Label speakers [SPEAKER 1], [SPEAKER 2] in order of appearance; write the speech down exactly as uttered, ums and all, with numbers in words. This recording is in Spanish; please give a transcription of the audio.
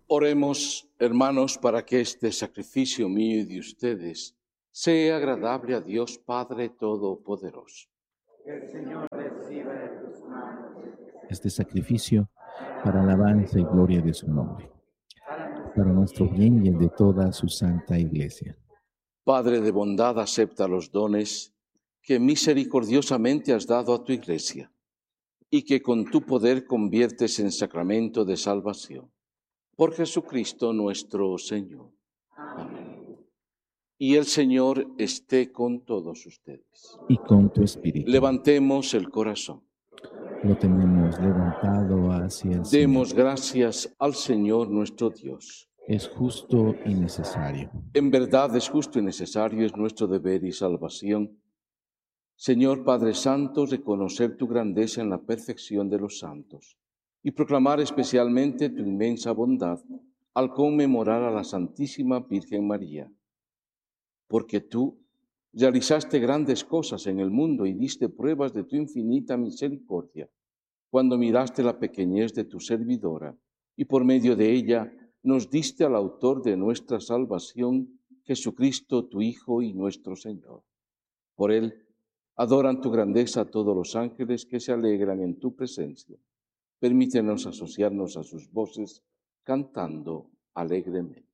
[SPEAKER 1] Oremos, hermanos, para que este sacrificio mío y de ustedes sea agradable a Dios Padre Todopoderoso.
[SPEAKER 2] Que el Señor reciba de tus manos
[SPEAKER 3] este sacrificio para alabanza y gloria de su nombre, para nuestro bien y el de toda su santa Iglesia.
[SPEAKER 1] Padre de bondad, acepta los dones que misericordiosamente has dado a tu Iglesia y que con tu poder conviertes en sacramento de salvación. Por Jesucristo nuestro Señor. Amén. Y el Señor esté con todos ustedes.
[SPEAKER 3] Y con tu espíritu.
[SPEAKER 1] Levantemos el corazón.
[SPEAKER 3] Lo tenemos levantado hacia el
[SPEAKER 1] Demos
[SPEAKER 3] Señor.
[SPEAKER 1] gracias al Señor nuestro Dios.
[SPEAKER 3] Es justo y necesario.
[SPEAKER 1] En verdad es justo y necesario, es nuestro deber y salvación. Señor Padre Santo, reconocer tu grandeza en la perfección de los santos y proclamar especialmente tu inmensa bondad al conmemorar a la Santísima Virgen María. Porque tú realizaste grandes cosas en el mundo y diste pruebas de tu infinita misericordia, cuando miraste la pequeñez de tu servidora y por medio de ella nos diste al autor de nuestra salvación, Jesucristo, tu Hijo y nuestro Señor. Por él adoran tu grandeza todos los ángeles que se alegran en tu presencia. Permítenos asociarnos a sus voces cantando alegremente.